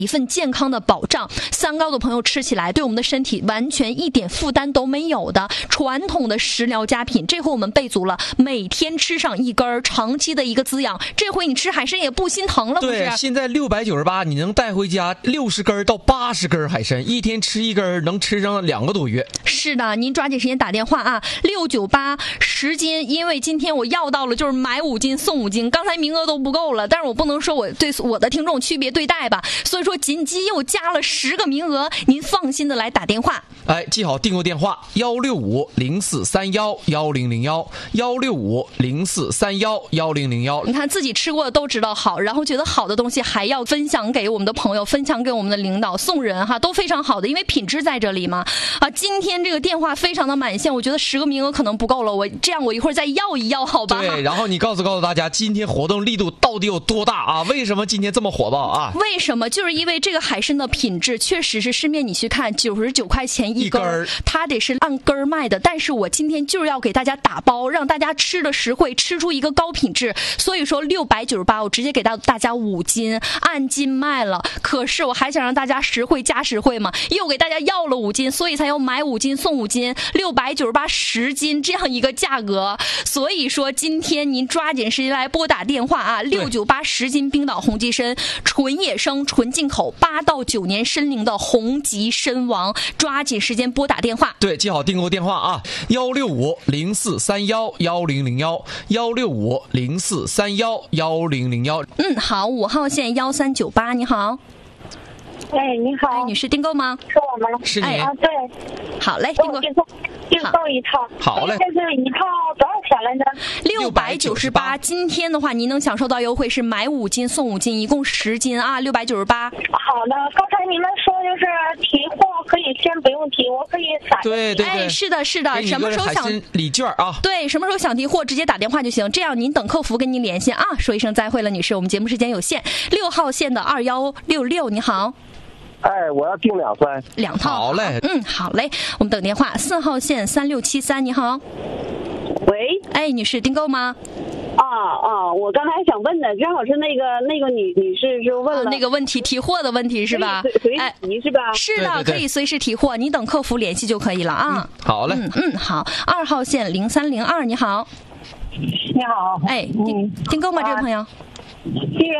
一份健康的保障。三高的朋友吃起来对我们的身体完全一点负担都没有的传统的食疗佳品，这回我们备足了，每天吃上一根，长期的一个滋养。这回你吃海参也不心疼了，不是？ 对，现在698你能带回家60根到80根海参，一天吃一根能吃上2个多月。 是的，您抓紧时间打电话啊，69810斤，因为今天我要到了就是买5斤送5斤，刚才名额都不够了，但是我不能说我对我的听众区别对待吧，所以说紧急又加了10个名额，您放心的来打电话。 哎，记好订购电话16504311001，16504311001。 你看自己吃过的都知道好，然后觉得好的东西还要分享给我们的朋友，分享给我们的领导，送人哈，都非常好的，因为品质在这里嘛。啊，今天这个电话非常的满线，我觉得10个名额可能不够了，我一会儿再要一要，好吧？ 对，然后你告诉大家，今天活动力度到底有多大啊？为什么今天这么火爆啊？ 为什么？就是因为这个海参的品质确实是市面你去看99块钱一根，它得是按根卖的，但是我今天就是要给大家打包，让大家吃的实惠，吃出一个高品质。所以说698我直接给到大家5斤，按斤卖了。可是我还想让大家实惠加实惠嘛，又给大家要了5斤，所以才要买5斤送5斤，698 10斤这样一个价格。所以说今天您抓紧时间来拨打电话啊，698 10斤冰岛红极参，纯野生纯进口，8到9年参龄的红极参王，抓紧时间拨打电话。 对，记好订购电话啊，16504311001，16504311001。 好，5号线1398，你好。 哎，你好， 女士订购吗？ 是我吗？ 是你啊，对。 好嘞，订购一套。 好嘞。 这是一套多少钱来着 ？698。今天的话，您能享受到优惠是买5斤送5斤，一共10斤啊，698。 好的，刚才你们说就是提货可以先不用提，我可以撒。 对。 哎，是的，什么时候想礼券啊？ 对，什么时候想提货直接打电话就行，这样您等客服跟您联系啊。说一声再会了，女士，我们节目时间有限。6号线的2166，你好。 哎，我要订2份 ，2套。 好嘞， 好嘞，我们等电话。4号线3673，你好。 喂， 哎，女士订购吗？ 我刚才想问的，正好是那个女士是问了那个问题，提货的问题是吧？ 随时提是吧？ 是的， 对， 可以随时提货，你等客服联系就可以了啊。 好嘞， 好。2号线0302，你好。 你好， 哎，订购吗，这位朋友？ 订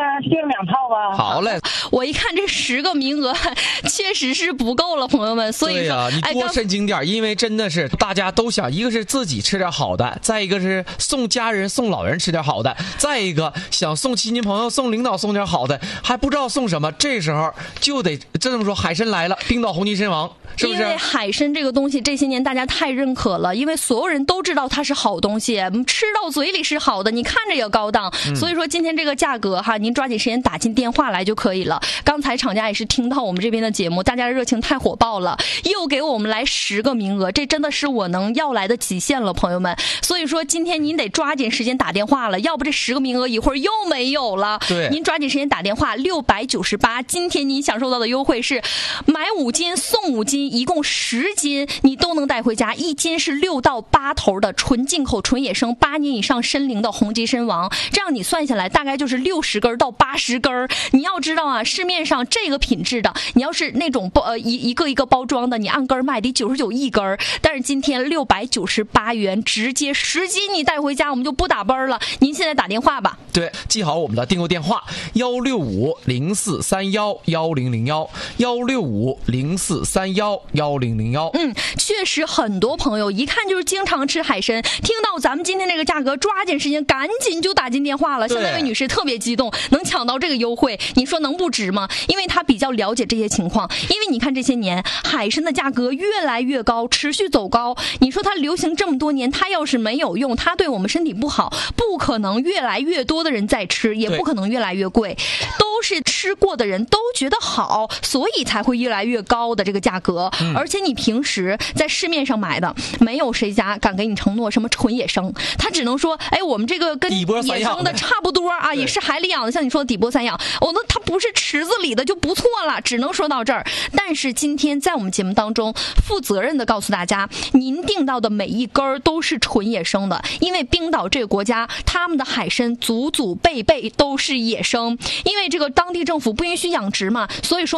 2套吧。 好嘞， 我一看这10个名额确实是不够了，朋友们，所以对呀，你多申请点，因为真的是大家都想，一个是自己吃点好的，再一个是送家人送老人吃点好的，再一个想送亲戚朋友送领导送点好的，还不知道送什么，这时候就得这么说，海参来了，冰岛红极参王。是不是？ 因为海参这个东西这些年大家太认可了，因为所有人都知道它是好东西，吃到嘴里是好的，你看着也高档，所以说今天这个价格哈，您抓紧时间打进电话来就可以了。刚才厂家也是听到我们这边的节目，大家的热情太火爆了，又给我们来10个名额，这真的是我能要来的极限了，朋友们。所以说今天您得抓紧时间打电话了，要不这10个名额一会儿又没有了。 对， 您抓紧时间打电话，698，今天您享受到的优惠是买5斤送5斤。一共10斤，你都能带回家。1斤是6到8头的纯进口、纯野生8年以上参龄的红极参王，这样你算下来大概就是60根到80根。你要知道啊，市面上这个品质的，你要是那种一个一个包装的，你按根卖得99一根，但是今天698元直接10斤你带回家，我们就不打奔了。您现在打电话吧。 对，记好我们的订购电话16504311001，16504311001。 确实很多朋友一看就是经常吃海参，听到咱们今天这个价格，抓紧时间赶紧就打进电话了。像那位女士特别激动，能抢到这个优惠，你说能不值吗？因为她比较了解这些情况，因为你看这些年海参的价格越来越高，持续走高。你说它流行这么多年，它要是没有用，它对我们身体不好，不可能越来越多的人在吃，也不可能越来越贵，都是吃过的人都觉得好，所以才会越来越高的这个价格。而且你平时在市面上买的，没有谁家敢给你承诺什么纯野生，他只能说，哎，我们这个跟野生的差不多啊，也是海里养的，像你说的底波散养，那它不是池子里的就不错了，只能说到这儿。但是今天在我们节目当中，负责任的告诉大家，您订到的每一根都是纯野生的，因为冰岛这个国家，他们的海参祖祖辈辈都是野生，因为这个当地政府不允许养殖嘛，所以说